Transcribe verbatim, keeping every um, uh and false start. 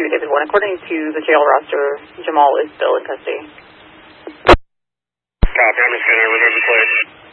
David one. According to the jail roster, Jamal is still in custody. Copy, I'm just going to remove the plate.